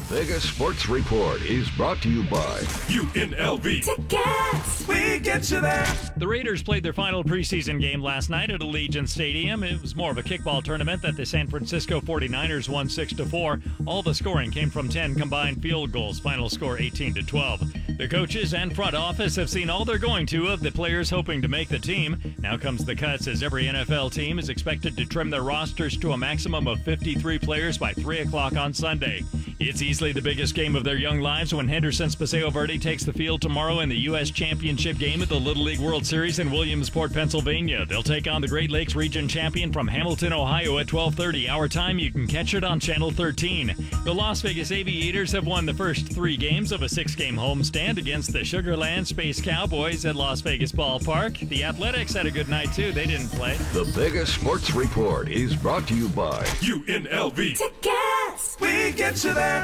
Vegas Sports Report is brought to you by UNLV. Tickets! We get you there. The Raiders played their final preseason game last night at Allegiant Stadium. It was more of a kickball tournament that the San Francisco 49ers won 6-4. All the scoring came from 10 combined field goals. Final score 18-12. The coaches and front office have seen all they're going to of the players hoping to make the team. Now comes the cuts, as every NFL team is expected to trim their rosters to a maximum of 53 players by 3 o'clock on Sunday. It's easily the biggest game of their young lives when Henderson's Paseo Verde takes the field tomorrow in the U.S. Championship game at the Little League World Series in Williamsport, Pennsylvania. They'll take on the Great Lakes Region champion from Hamilton, Ohio at 12:30 our time. You can catch it on Channel 13. The Las Vegas Aviators have won the first 3 games of a 6-game homestand against the Sugar Land Space Cowboys at Las Vegas Ballpark. The Athletics had a good night, too. They didn't play. The Vegas Sports Report is brought to you by UNLV. Tickets! We get you there.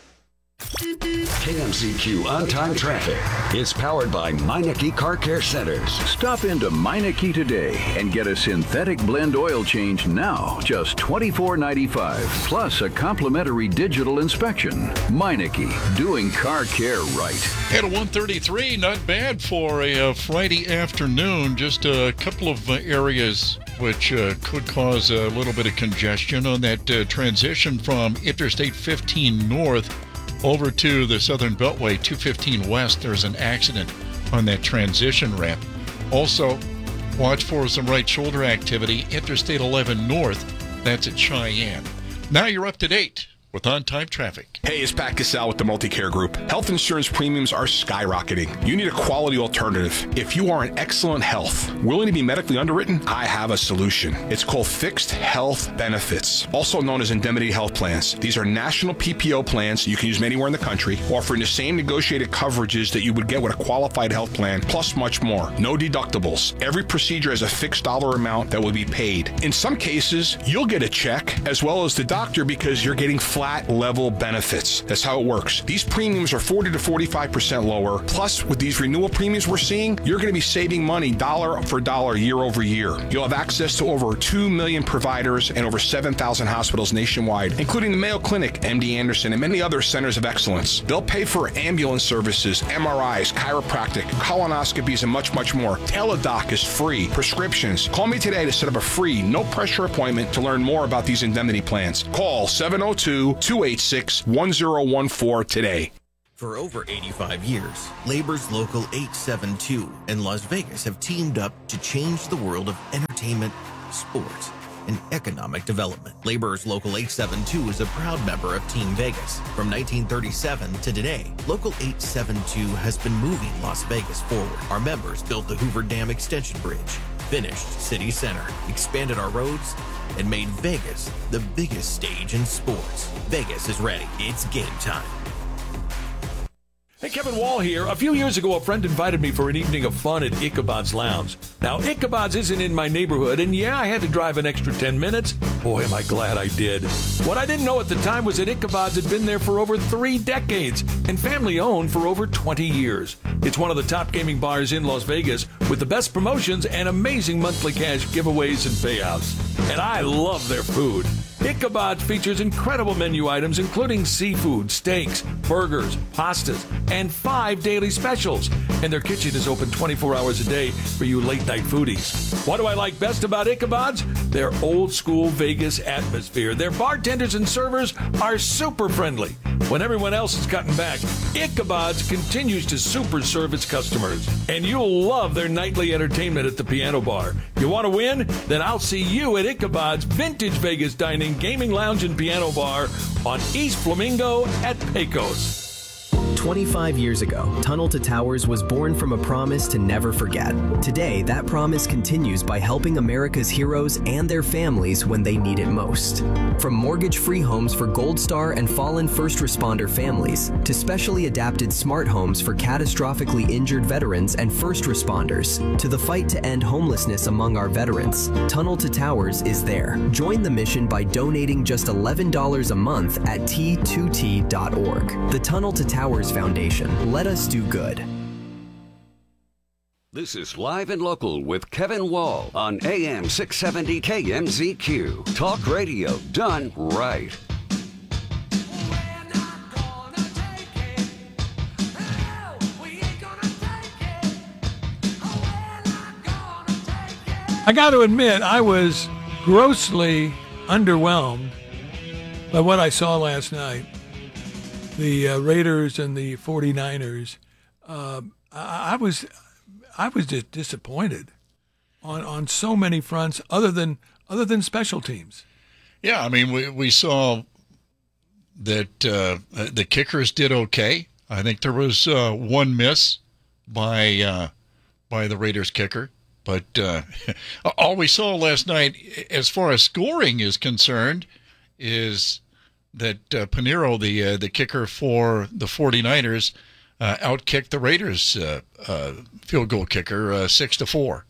KMZQ On-Time Traffic is powered by Meineke Car Care Centers. Stop into Meineke today and get a synthetic blend oil change now, just $24.95, plus a complimentary digital inspection. Meineke, doing car care right. At 1:33, not bad for a Friday afternoon. Just a couple of areas which could cause a little bit of congestion on that transition from Interstate 15 North over to the Southern Beltway, 215 West. There's an accident on that transition ramp. Also, watch for some right shoulder activity, Interstate 11 North. That's at Cheyenne. Now you're up to date with On-Time Traffic. Hey, it's Pat Cassell with the Multicare Group. Health insurance premiums are skyrocketing. You need a quality alternative. If you are in excellent health, willing to be medically underwritten, I have a solution. It's called Fixed Health Benefits, also known as Indemnity Health Plans. These are national PPO plans you can use anywhere in the country, offering the same negotiated coverages that you would get with a qualified health plan, plus much more. No deductibles. Every procedure has a fixed dollar amount that will be paid. In some cases, you'll get a check as well as the doctor because you're getting flat level benefits. That's how it works. These premiums are 40 to 45% lower. Plus, with these renewal premiums we're seeing, you're going to be saving money dollar for dollar year over year. You'll have access to over 2 million providers and over 7,000 hospitals nationwide, including the Mayo Clinic, MD Anderson, and many other centers of excellence. They'll pay for ambulance services, MRIs, chiropractic, colonoscopies, and much, much more. Teladoc is free. Prescriptions. Call me today to set up a free, no-pressure appointment to learn more about these indemnity plans. Call 702-286-1014 today. For over 85 years, Labor's Local 872 and Las Vegas have teamed up to change the world of entertainment, sports, and economic development. Labor's Local 872 is a proud member of Team Vegas. From 1937 to today, Local 872 has been moving Las Vegas forward. Our members built the Hoover Dam Extension Bridge, finished City Center, expanded our roads, and made Vegas the biggest stage in sports. Vegas is ready. It's game time. Hey, Kevin Wall here. A few years ago, a friend invited me for an evening of fun at Ichabod's Lounge. Now, Ichabod's isn't in my neighborhood, and yeah, I had to drive an extra 10 minutes. Boy, am I glad I did. What I didn't know at the time was that Ichabod's had been there for over 3 decades and family-owned for over 20 years. It's one of the top gaming bars in Las Vegas with the best promotions and amazing monthly cash giveaways and payouts. And I love their food. Ichabod's features incredible menu items including seafood, steaks, burgers, pastas, and 5 daily specials. And their kitchen is open 24 hours a day for you late-night foodies. What do I like best about Ichabod's? Their old-school Vegas atmosphere. Their bartenders and servers are super friendly. When everyone else is cutting back, Ichabod's continues to super serve its customers. And you'll love their nightly entertainment at the piano bar. You want to win? Then I'll see you at Ichabod's Vintage Vegas Dining, Gaming Lounge, and Piano Bar on East Flamingo at Pecos. 25 years ago, Tunnel to Towers was born from a promise to never forget. Today, that promise continues by helping America's heroes and their families when they need it most. From mortgage-free homes for Gold Star and fallen first responder families, to specially adapted smart homes for catastrophically injured veterans and first responders, to the fight to end homelessness among our veterans, Tunnel to Towers is there. Join the mission by donating just $11 a month at T2T.org. The Tunnel to Towers Foundation. Let us do good. This is Live and Local with Kevin Wall on AM 670 KMZQ. Talk radio done right. I got to admit, I was grossly underwhelmed by what I saw last night. The Raiders and the 49ers. I was just disappointed on so many fronts, other than special teams. Yeah, I mean, we saw that the kickers did okay. I think there was one miss by the Raiders kicker. But all we saw last night, as far as scoring is concerned, is that Pinheiro, the kicker for the 49ers, outkicked the Raiders field goal kicker 6-4.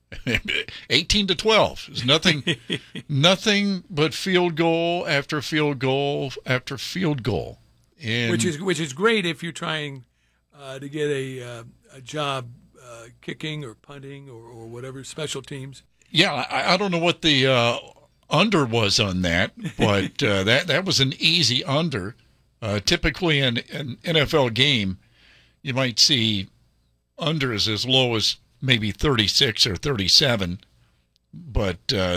18-12. There's nothing but field goal after field goal after field goal. And which is great if you're trying to get a job kicking or punting or whatever, special teams. Yeah, I don't know what the under was on that, but that was an easy under. Typically in an NFL game, you might see unders as low as maybe 36 or 37, but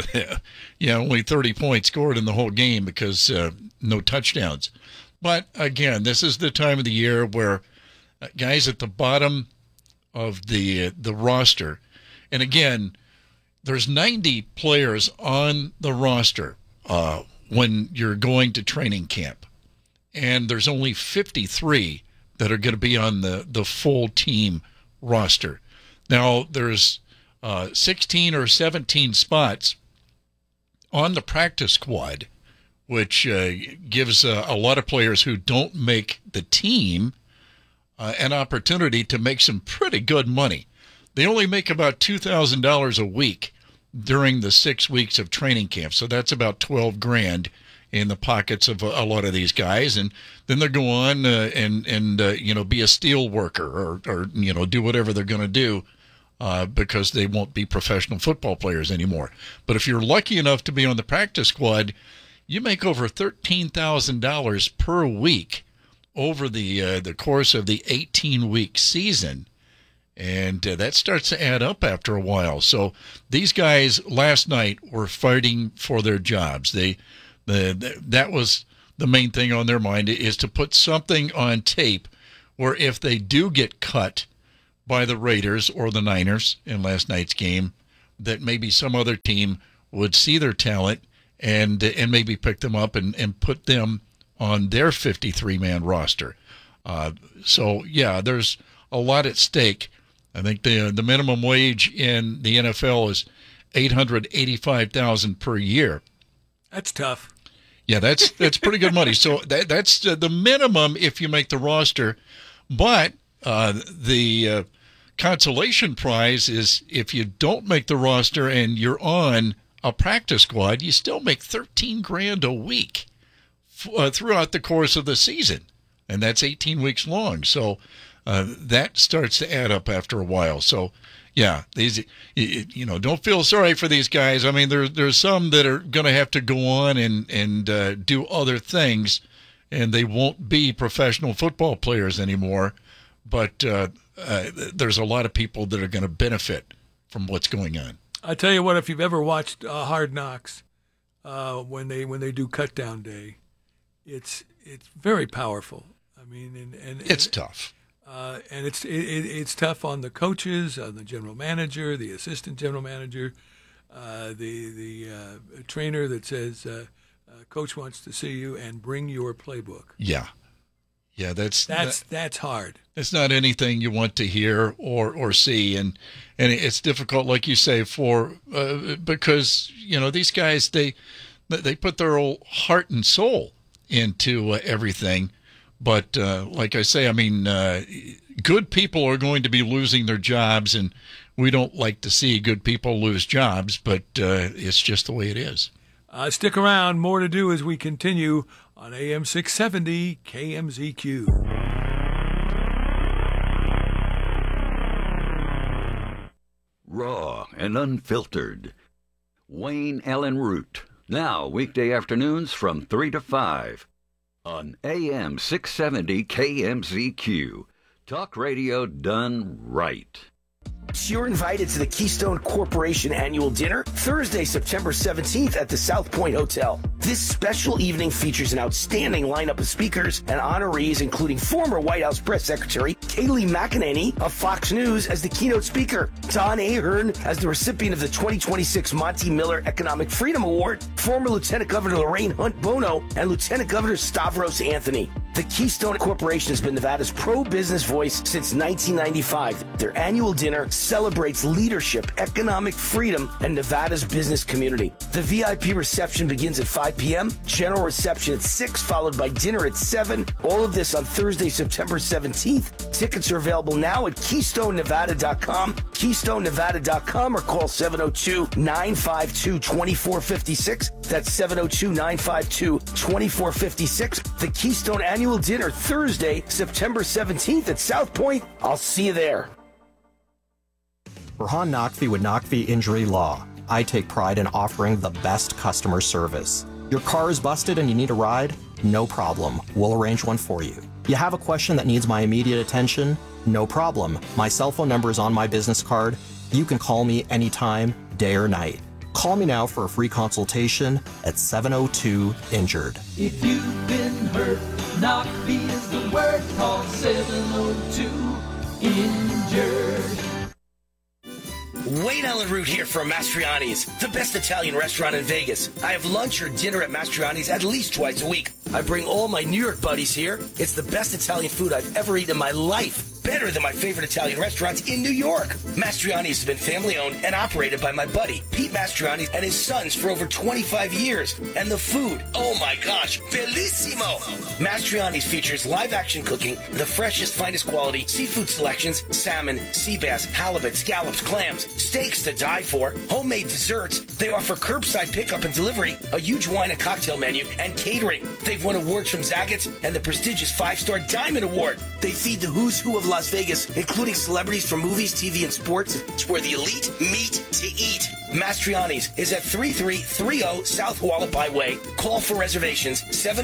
only 30 points scored in the whole game because no touchdowns. But again, this is the time of the year where guys at the bottom of the roster, and again, there's 90 players on the roster when you're going to training camp, and there's only 53 that are going to be on the full team roster. Now, there's 16 or 17 spots on the practice squad, which gives a lot of players who don't make the team an opportunity to make some pretty good money. They only make about $2,000 a week during the 6 weeks of training camp, so that's about $12,000 in the pockets of a lot of these guys, and then they'll go on and be a steel worker or do whatever they're going to do because they won't be professional football players anymore. But if you're lucky enough to be on the practice squad, you make over $13,000 per week over the course of the 18-week season, and that starts to add up after a while. So these guys last night were fighting for their jobs. That was the main thing on their mind, is to put something on tape where if they do get cut by the Raiders or the Niners in last night's game, that maybe some other team would see their talent and maybe pick them up and put them on their 53-man roster. So, yeah, there's a lot at stake. I think the minimum wage in the NFL is $885,000 per year. That's tough. Yeah, that's pretty good money. So that's the minimum if you make the roster. But the consolation prize is if you don't make the roster and you're on a practice squad, you still make $13,000 a week throughout the course of the season, and that's 18 weeks long. So that starts to add up after a while. So yeah, these don't feel sorry for these guys. I mean, there's some that are going to have to go on and do other things, and they won't be professional football players anymore. But there's a lot of people that are going to benefit from what's going on. I tell you what, if you've ever watched Hard Knocks, when they do Cut Down Day, it's very powerful. I mean, and it's tough. And it's tough on the coaches, on the general manager, the assistant general manager, the trainer that says, "Coach wants to see you and bring your playbook." Yeah, that's hard. It's not anything you want to hear or see, and it's difficult, like you say, because these guys they put their whole heart and soul into everything. But like I say, I mean, good people are going to be losing their jobs, and we don't like to see good people lose jobs, but it's just the way it is. Stick around. More to do as we continue on AM 670 KMZQ. Raw and unfiltered. Wayne Allen Root. Now, weekday afternoons from 3 to 5. On AM 670 KMZQ. Talk radio done right. You're invited to the Keystone Corporation Annual Dinner Thursday, September 17th at the South Point Hotel. This special evening features an outstanding lineup of speakers and honorees, including former White House Press Secretary Kayleigh McEnany of Fox News as the keynote speaker, Don Ahern as the recipient of the 2026 Monty Miller Economic Freedom Award, former Lieutenant Governor Lorraine Hunt Bono, and Lieutenant Governor Stavros Anthony. The Keystone Corporation has been Nevada's pro-business voice since 1995. Their annual dinner celebrates leadership, economic freedom, and Nevada's business community. The VIP reception begins at 5 p.m., general reception at 6, followed by dinner at 7. All of this on Thursday, September 17th. Tickets are available now at KeystoneNevada.com, KeystoneNevada.com, or call 702-952-2456. That's 702-952-2456. The Keystone Annual Dinner, Thursday, September 17th at South Point. I'll see you there. Burhan Naqvi with Naqvi Injury Law. I take pride in offering the best customer service. Your car is busted and you need a ride? No problem. We'll arrange one for you. You have a question that needs my immediate attention? No problem. My cell phone number is on my business card. You can call me anytime, day or night. Call me now for a free consultation at 702-INJURED. If you've been hurt, Naqvi is the word. Call 702-INJURED. Wayne Allen Root here from Mastriani's, the best Italian restaurant in Vegas. I have lunch or dinner at Mastriani's at least twice a week. I bring all my New York buddies here. It's the best Italian food I've ever eaten in my life. Better than my favorite Italian restaurants in New York. Mastriani's has been family-owned and operated by my buddy, Pete Mastriani, and his sons for over 25 years. And the food, oh my gosh, bellissimo! Mastriani's features live-action cooking, the freshest, finest quality, seafood selections, salmon, sea bass, halibut, scallops, clams, steaks to die for, homemade desserts. They offer curbside pickup and delivery, a huge wine and cocktail menu, and catering. They've won awards from Zagat's and the prestigious 5-star Diamond Award. They feed the who's who of Las Vegas, including celebrities from movies, TV, and sports. It's where the elite meet to eat. Mastriani's is at 3330 South Hualapai Way. Call for reservations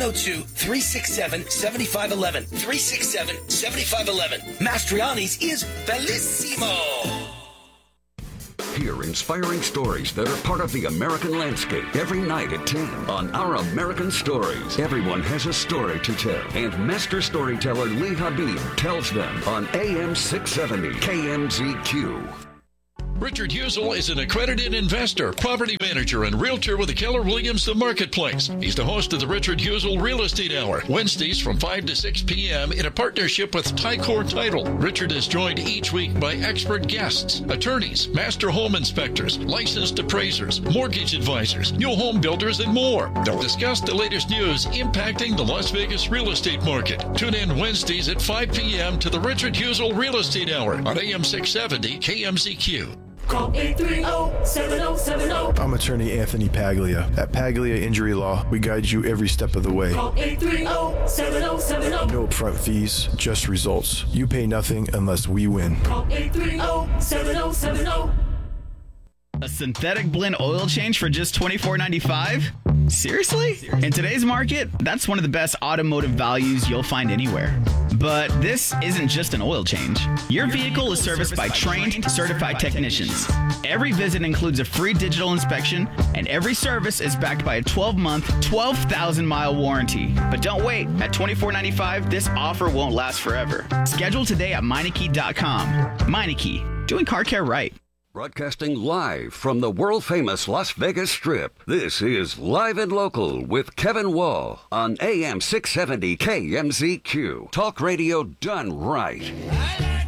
702-367-7511. 367-7511. Mastriani's is bellissimo. Hear inspiring stories that are part of the American landscape every night at 10 on Our American Stories. Everyone has a story to tell, and master storyteller Lee Habib tells them on AM 670 KMZQ. Richard Husel is an accredited investor, property manager, and realtor with the Keller Williams The Marketplace. He's the host of the Richard Husel Real Estate Hour, Wednesdays from 5 to 6 p.m. in a partnership with Tycor Title. Richard is joined each week by expert guests, attorneys, master home inspectors, licensed appraisers, mortgage advisors, new home builders, and more. They'll discuss the latest news impacting the Las Vegas real estate market. Tune in Wednesdays at 5 p.m. to the Richard Husel Real Estate Hour on AM 670 KMZQ. Call 830-7070. I'm attorney Anthony Paglia. At Paglia Injury Law, we guide you every step of the way. Call 830-7070. No upfront fees, just results. You pay nothing unless we win. Call 830-7070. A synthetic blend oil change for just $24.95? Seriously? In today's market, that's one of the best automotive values you'll find anywhere. But this isn't just an oil change. Your vehicle is serviced by trained, certified technicians. Every visit includes a free digital inspection, and every service is backed by a 12-month, 12,000-mile warranty. But don't wait. At $24.95, this offer won't last forever. Schedule today at Meineke.com. Meineke, doing car care right. Broadcasting live from the world-famous Las Vegas Strip, this is Live and Local with Kevin Wall on AM 670 KMZQ. Talk radio done right.